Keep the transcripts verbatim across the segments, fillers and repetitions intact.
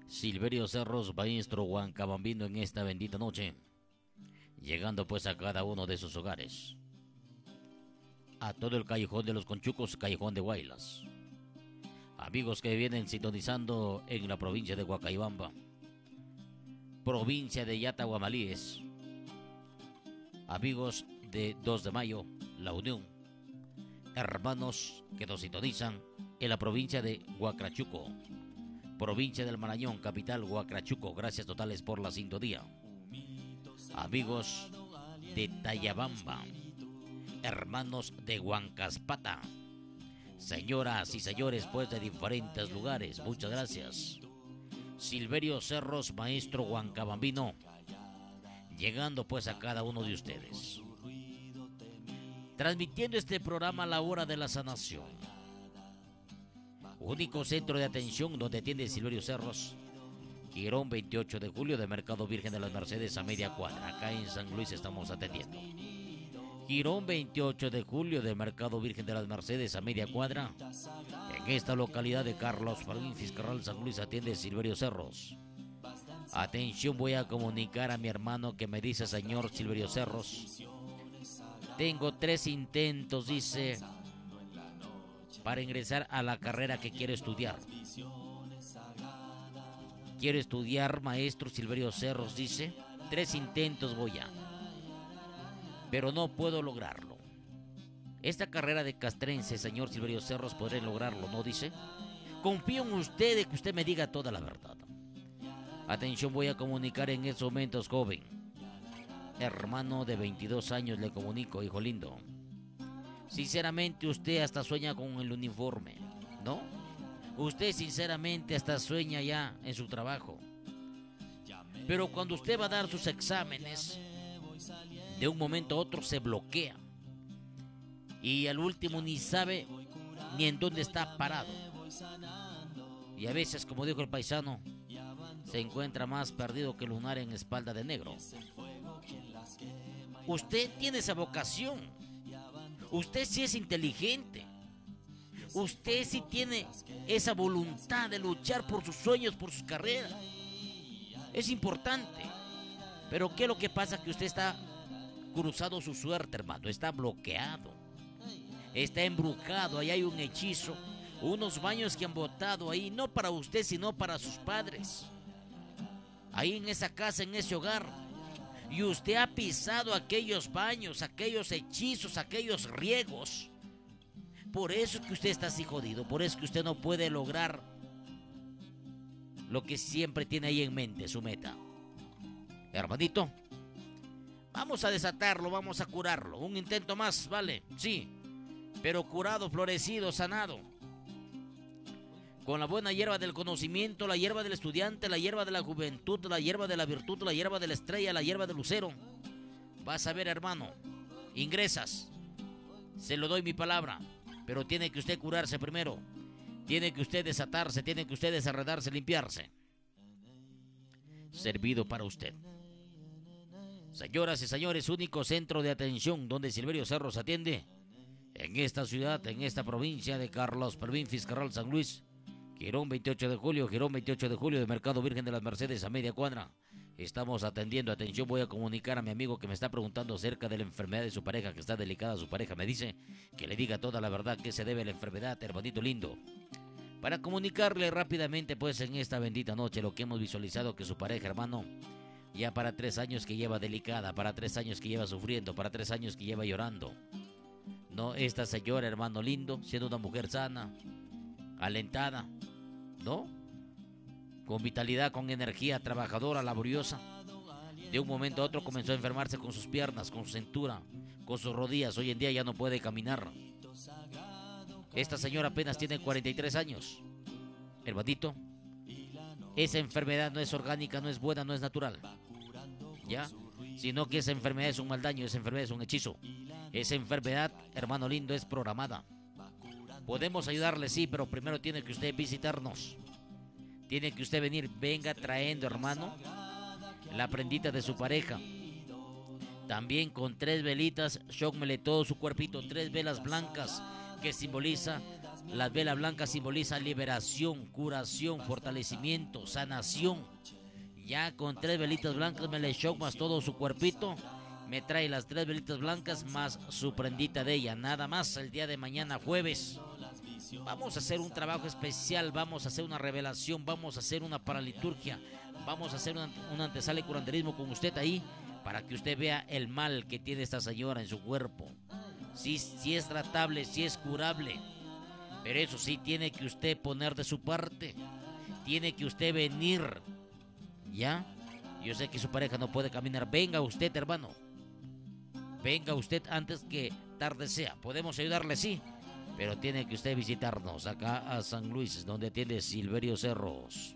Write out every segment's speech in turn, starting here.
Silverio Cerros, maestro Huancabambino, en esta bendita noche, llegando pues a cada uno de sus hogares, a todo el callejón de los Conchucos, callejón de Guaylas, amigos que vienen sintonizando en la provincia de Huacaybamba, provincia de Yatahuamalíes, amigos de dos de mayo, La Unión, hermanos que nos sintonizan en la provincia de Huacrachuco, provincia del Marañón, capital Huacrachuco, gracias totales por la sintonía. Amigos de Tayabamba, hermanos de Huancaspata, señoras y señores pues de diferentes lugares, muchas gracias. Silverio Cerros, maestro Huancabambino, llegando pues a cada uno de ustedes, transmitiendo este programa a la hora de la sanación, único centro de atención donde atiende Silverio Cerros, Girón veintiocho de julio de Mercado Virgen de las Mercedes a media cuadra. Acá en San Luis estamos atendiendo. Girón veintiocho de julio de Mercado Virgen de las Mercedes a media cuadra. En esta localidad de Carlos Fermín Fiscal San Luis atiende Silverio Cerros. Atención, voy a comunicar a mi hermano que me dice: señor Silverio Cerros, tengo tres intentos, dice, para ingresar a la carrera que quiero estudiar. Quiero estudiar, maestro Silverio Cerros, dice, tres intentos voy a, pero no puedo lograrlo. Esta carrera de castrense, señor Silverio Cerros, podré lograrlo, ¿no? Dice. Confío en usted de que usted me diga toda la verdad. Atención, voy a comunicar en estos momentos, joven. Hermano de veintidós años, le comunico, hijo lindo. Sinceramente, usted hasta sueña con el uniforme, ¿no? Usted sinceramente hasta sueña ya en su trabajo. Pero cuando usted va a dar sus exámenes, de un momento a otro se bloquea. Y al último ni sabe ni en dónde está parado. Y a veces, como dijo el paisano, se encuentra más perdido que lunar en espalda de negro. Usted tiene esa vocación. Usted sí es inteligente. Usted sí tiene esa voluntad de luchar por sus sueños, por sus carreras. Es importante. Pero ¿qué es lo que pasa? Que usted está cruzado su suerte, hermano. Está bloqueado. Está embrujado. Ahí hay un hechizo. Unos baños que han botado ahí, no para usted, sino para sus padres. Ahí en esa casa, en ese hogar. Y usted ha pisado aquellos baños, aquellos hechizos, aquellos riegos. Por eso es que usted está así jodido. Por eso es que usted no puede lograr lo que siempre tiene ahí en mente, su meta. Hermanito, vamos a desatarlo, vamos a curarlo. Un intento más, ¿vale? Sí, pero curado, florecido, sanado. Con la buena hierba del conocimiento, la hierba del estudiante, la hierba de la juventud, la hierba de la virtud, la hierba de la estrella, la hierba del lucero. Vas a ver, hermano, ingresas. Se lo doy mi palabra. Pero tiene que usted curarse primero. Tiene que usted desatarse, tiene que usted desarredarse, limpiarse. Servido para usted. Señoras y señores, único centro de atención donde Silverio Cerros atiende. En esta ciudad, en esta provincia de Carlos Fermín Fiscal San Luis. Girón veintiocho de julio, Girón veintiocho de julio de Mercado Virgen de las Mercedes a media cuadra. Estamos atendiendo. Atención, voy a comunicar a mi amigo que me está preguntando acerca de la enfermedad de su pareja, que está delicada su pareja. Me dice que le diga toda la verdad, que se debe a la enfermedad, hermanito lindo. Para comunicarle rápidamente, pues, en esta bendita noche, lo que hemos visualizado, que su pareja, hermano, ya para tres años que lleva delicada, para tres años que lleva sufriendo, para tres años que lleva llorando. No, esta señora, hermano lindo, siendo una mujer sana, alentada, ¿no? Con vitalidad, con energía, trabajadora, laboriosa. De un momento a otro comenzó a enfermarse con sus piernas, con su cintura, con sus rodillas. Hoy en día ya no puede caminar. Esta señora apenas tiene cuarenta y tres años. Hermanito, esa enfermedad no es orgánica, no es buena, no es natural, ¿ya? Sino que esa enfermedad es un mal daño, esa enfermedad es un hechizo. Esa enfermedad, hermano lindo, es programada. Podemos ayudarle, sí, pero primero tiene que usted visitarnos. Tiene que usted venir, venga trayendo, hermano, la prendita de su pareja. También con tres velitas, shócmele todo su cuerpito, tres velas blancas que simboliza La vela blanca simboliza liberación, curación, fortalecimiento, sanación. Ya con tres velitas blancas me le shock más todo su cuerpito. Me trae las tres velitas blancas más su prendita de ella. Nada más el día de mañana jueves. Vamos a hacer un trabajo especial, vamos a hacer una revelación, vamos a hacer una paraliturgia, vamos a hacer una, una antesala de curanderismo con usted ahí para que usted vea el mal que tiene esta señora en su cuerpo. Si, si es tratable, si es curable, pero eso sí, tiene que usted poner de su parte, tiene que usted venir, ¿ya? Yo sé que su pareja no puede caminar, venga usted, hermano, venga usted antes que tarde sea, podemos ayudarle, sí, pero tiene que usted visitarnos acá a San Luis, donde atiende Silverio Cerros.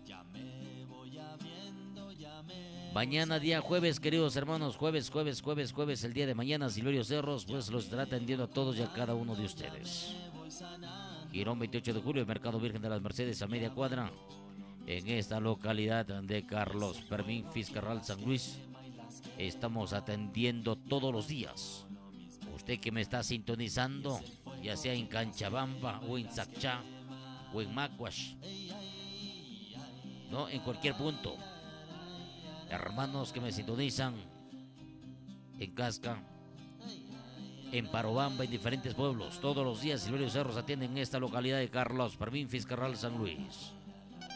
Mañana día jueves, queridos hermanos, jueves, jueves, jueves, jueves, el día de mañana, Silverio Cerros, pues los estará atendiendo a todos y a cada uno de ustedes. Girón veintiocho de julio, Mercado Virgen de las Mercedes, a media cuadra, en esta localidad de Carlos Fermín Fiscarral, San Luis. Estamos atendiendo todos los días. Usted que me está sintonizando, ya sea en Canchabamba o en Sacchá o en Macuash, no, en cualquier punto. Hermanos que me sintonizan en Casca, en Parobamba, en diferentes pueblos, todos los días Silverio Cerros atiende en esta localidad de Carlos Fermín Fiscarral, San Luis.